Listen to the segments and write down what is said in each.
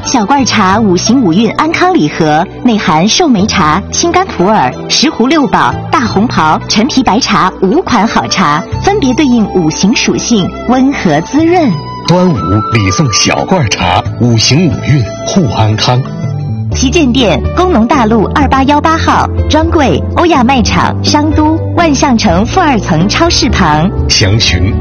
小罐茶5行5运安康礼盒，内含寿眉茶、青柑普洱、石斛六宝、大红袍、陈皮白茶5款好茶，分别对应5行属性，温和滋润。 端午礼送小罐茶，5行5运护安康。 旗舰店：工农大路2818号，专柜：欧亚卖场商都万象城负2层超市旁。 详询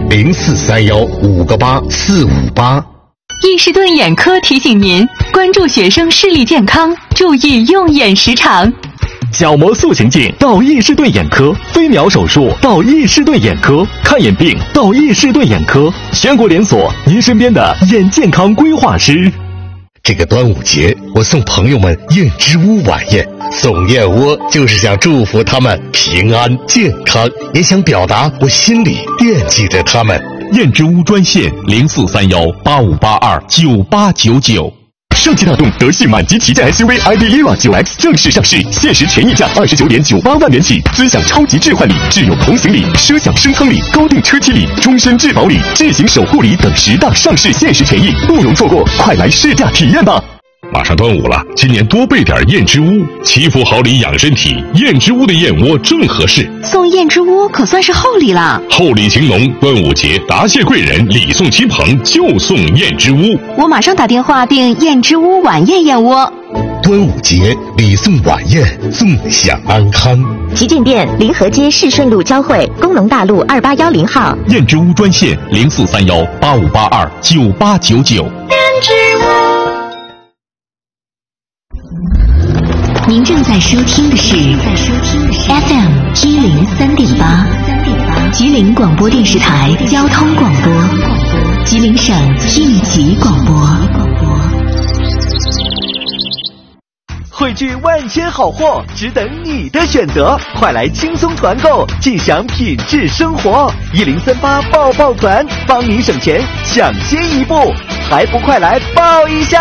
0431588458。 易士顿眼科提醒您关注学生视力健康，注意用眼时长。 角膜塑形镜到易士顿眼科，飞秒手术到易士顿眼科，看眼病到易士顿眼科，全国连锁，您身边的眼健康规划师。 这个端午节，我送朋友们燕之屋晚宴，送燕窝就是想祝福他们平安健康，也想表达我心里惦记着他们。 燕之屋专线043185829899。上汽大众德系满级旗舰 SUV ID ERA 9X 正式上市，限时权益价29.98万元起，尊享超级置换礼、智友同行礼、奢享升舱礼、高定车期礼、终身质保礼、智行守护礼等10大上市限时权益，不容错过，快来试驾体验吧！ 马上端午了，今年多备点燕之屋，祈福好礼养身体，燕之屋的燕窝正合适。 送燕之屋可算是厚礼了， 厚礼情浓，端午节答谢贵人，礼送亲朋，就送燕之屋。 我马上打电话订燕之屋晚宴燕窝。 端午节礼送晚宴，纵享安康。 旗舰店：临河街市顺路交汇，工农大路2810号。 燕之屋专线043185829899。燕之屋。 您正在收听的是 FM 103.8，吉林广播电视台交通广播，吉林省应急广播。 汇聚万千好货，只等你的选择，快来轻松团购，尽享品质生活。1038爆爆团，帮您省钱抢先一步，还不快来报一下！